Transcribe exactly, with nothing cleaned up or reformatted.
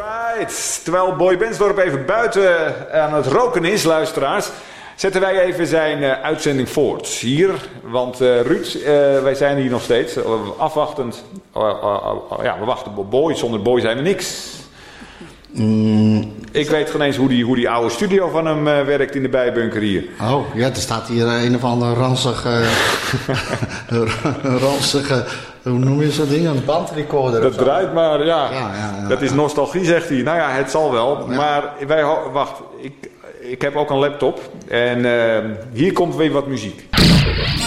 Alright. Terwijl Boy Bensdorp even buiten aan het roken is, luisteraars, zetten wij even zijn uh, uitzending voort hier. Want uh, Ruud, uh, wij zijn hier nog steeds uh, afwachtend. Uh, uh, uh, ja, we wachten op Boy. Zonder Boy zijn we niks. Mm. Ik weet geen eens hoe die, hoe die oude studio van hem uh, werkt in de bijbunker hier. Oh, ja, er staat hier een of andere ranzige, ranzige, hoe noem je zo'n ding? Een bandrecorder. Dat draait maar, ja. Ja, ja, ja. Dat is nostalgie, zegt hij. Nou ja, het zal wel. Ja. Maar wij, wacht, ik, ik heb ook een laptop. En uh, hier komt weer wat muziek.